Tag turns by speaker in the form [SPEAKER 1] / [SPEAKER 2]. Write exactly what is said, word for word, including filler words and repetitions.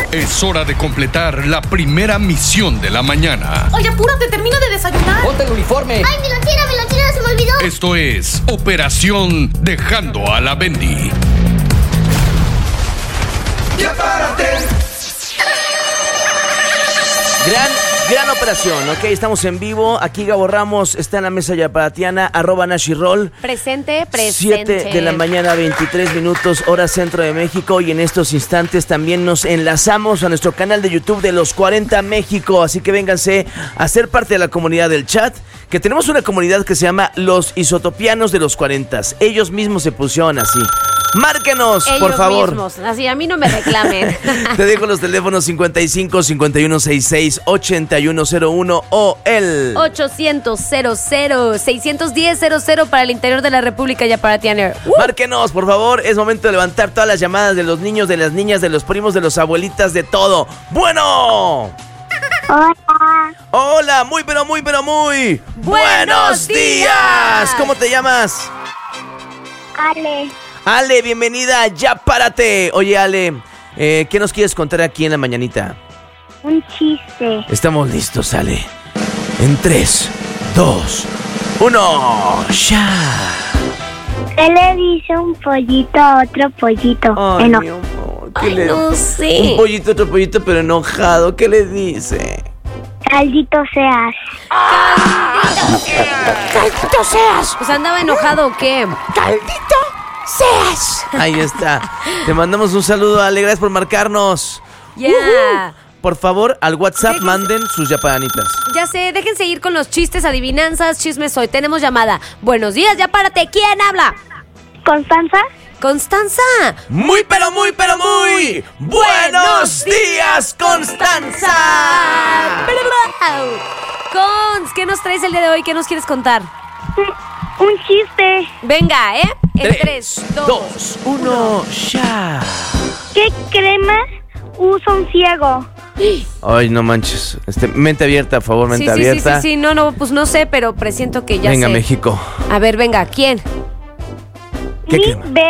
[SPEAKER 1] Es hora de completar la primera misión de la mañana.
[SPEAKER 2] Oye, apúrate, termino de desayunar.
[SPEAKER 3] ¡Ponte el uniforme!
[SPEAKER 4] ¡Ay, mi lonchera, mi lonchera, se me olvidó!
[SPEAKER 1] Esto es Operación Dejando a la Bendy.
[SPEAKER 5] ¡Ya párate!
[SPEAKER 6] Gran, gran operación, ok, estamos en vivo. Aquí Gabo Ramos está en la mesa yaparatiana, arroba Nashirol.
[SPEAKER 2] Presente, presente.
[SPEAKER 6] siete de la mañana, veintitrés minutos, hora centro de México. Y en estos instantes también nos enlazamos a nuestro canal de YouTube de Los cuarenta México. Así que vénganse a ser parte de la comunidad del chat, que tenemos una comunidad que se llama Los Isotopianos de los cuarenta. Ellos mismos se pusieron así. Márquenos,
[SPEAKER 2] Ellos
[SPEAKER 6] por favor.
[SPEAKER 2] Mismos. Así a mí no me reclamen.
[SPEAKER 6] Te dejo los teléfonos cincuenta y cinco, cincuenta y uno sesenta y seis, ochenta y uno cero uno o el
[SPEAKER 2] ochocientos, cero cero, seiscientos diez, cero cero para el interior de la República Yaparatiana. ¡Uh!
[SPEAKER 6] Márquenos, por favor. Es momento de levantar todas las llamadas de los niños, de las niñas, de los primos, de los abuelitas, de todo. ¡Bueno!
[SPEAKER 4] Hola.
[SPEAKER 6] Hola, muy pero muy pero muy
[SPEAKER 2] ¡Buenos días!
[SPEAKER 6] ¿Cómo te llamas?
[SPEAKER 4] Ale.
[SPEAKER 6] Ale, bienvenida, ya párate. Oye, Ale, eh, ¿qué nos quieres contar aquí en la mañanita?
[SPEAKER 4] Un chiste.
[SPEAKER 6] Estamos listos, Ale. En tres, dos, uno, ya.
[SPEAKER 4] ¿Qué le dice un pollito a otro pollito?
[SPEAKER 6] Ay,
[SPEAKER 4] Eno-
[SPEAKER 6] mi amor, ¿qué
[SPEAKER 2] Ay,
[SPEAKER 6] le-
[SPEAKER 2] no sé.
[SPEAKER 6] Un pollito, otro pollito, pero enojado. ¿Qué le dice?
[SPEAKER 4] Caldito seas.
[SPEAKER 2] ¡Caldito seas! Pues andaba enojado o qué.
[SPEAKER 6] ¡Caldito seas! Ahí está. Te mandamos un saludo, Ale. Gracias por marcarnos.
[SPEAKER 2] Ya.
[SPEAKER 6] Por favor, al WhatsApp
[SPEAKER 2] Déjense-
[SPEAKER 6] manden sus yaparanitas.
[SPEAKER 2] Ya sé, déjense ir con los chistes, adivinanzas, chismes hoy. Tenemos llamada. Buenos días, ya párate. ¿Quién habla?
[SPEAKER 4] ¿Constanza?
[SPEAKER 2] Constanza.
[SPEAKER 6] Muy, pero muy, pero muy buenos días, Constanza.
[SPEAKER 2] Cons, ¿qué nos traes el día de hoy? ¿Qué nos quieres contar?
[SPEAKER 4] Un chiste.
[SPEAKER 2] Venga, ¿eh? En
[SPEAKER 6] Tres,
[SPEAKER 2] tres, dos,
[SPEAKER 6] dos, uno, ya.
[SPEAKER 4] ¿Qué crema usa un ciego?
[SPEAKER 6] Ay, no manches. Este, mente abierta, a favor, mente
[SPEAKER 2] Sí, sí, sí,
[SPEAKER 6] abierta.
[SPEAKER 2] sí, sí, no, no, pues no sé, pero presiento que ya
[SPEAKER 6] Venga,
[SPEAKER 2] sé.
[SPEAKER 6] México.
[SPEAKER 2] A ver, venga, ¿quién?
[SPEAKER 6] ¿Qué
[SPEAKER 4] Mi
[SPEAKER 6] crema?
[SPEAKER 4] bebé